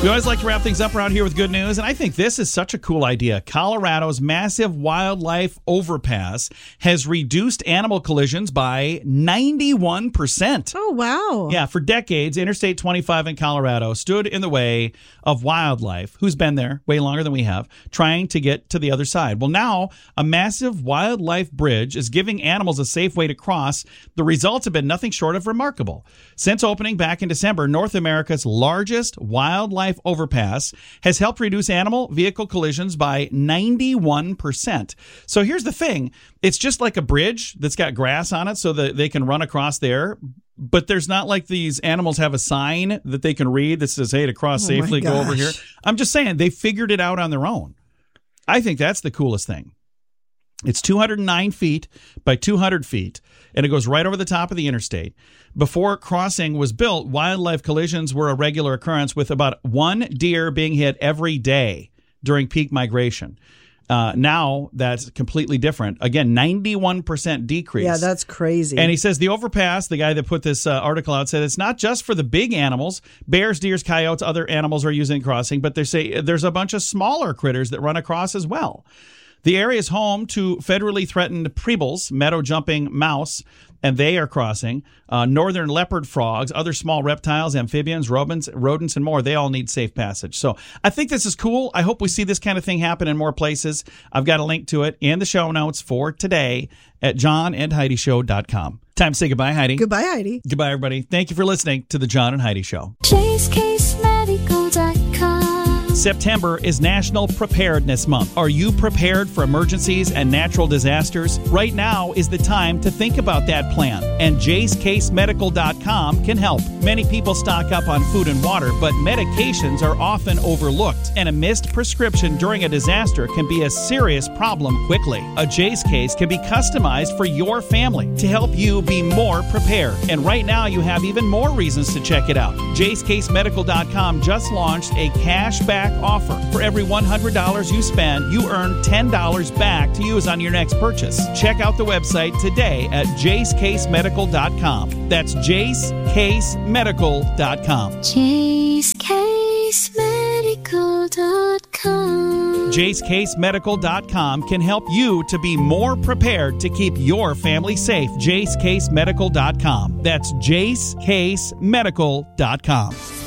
We always like to wrap things up around here with good news, and I think this is such a cool idea. Colorado's massive wildlife overpass has reduced animal collisions by 91%. Oh, wow. Yeah, for decades, Interstate 25 in Colorado stood in the way of wildlife, who's been there way longer than we have, trying to get to the other side. Well, now a massive wildlife bridge is giving animals a safe way to cross. The results have been nothing short of remarkable. Since opening back in December, North America's largest wildlife overpass has helped reduce animal vehicle collisions by 91%. So here's the thing. It's just like a bridge that's got grass on it so that they can run across there. But there's not like these animals have a sign that they can read that says, hey, to cross safely, go over here. I'm just saying they figured it out on their own. I think that's the coolest thing. It's 209 feet by 200 feet, and it goes right over the top of the interstate. Before crossing was built, wildlife collisions were a regular occurrence, with about one deer being hit every day during peak migration. Now that's completely different. Again, 91% decrease. Yeah, that's crazy. And he says the overpass, the guy that put this article out, said it's not just for the big animals. Bears, deers, coyotes, other animals are using crossing, but they say there's a bunch of smaller critters that run across as well. The area is home to federally threatened prebles, meadow jumping mouse, and they are crossing. Northern leopard frogs, other small reptiles, amphibians, rodents, and more. They all need safe passage. So I think this is cool. I hope we see this kind of thing happen in more places. I've got a link to it in the show notes for today at johnandheidishow.com. Time to say goodbye, Heidi. Goodbye, Heidi. Goodbye, everybody. Thank you for listening to The John and Heidi Show. JaceCaseMedical.com. September is National Preparedness Month. Are you prepared for emergencies and natural disasters? Right now is the time to think about that plan, and JaceCaseMedical.com can help. Many people stock up on food and water, but medications are often overlooked, and a missed prescription during a disaster can be a serious problem quickly. A Jace case can be customized for your family to help you be more prepared. And right now you have even more reasons to check it out. JaceCaseMedical.com just launched a cashback offer. For every $100 you spend, you earn $10 back to use on your next purchase. Check out the website today at JaceCaseMedical.com. That's JaceCaseMedical.com. JaceCaseMedical.com. JaceCaseMedical.com can help you to be more prepared to keep your family safe. JaceCaseMedical.com. That's JaceCaseMedical.com.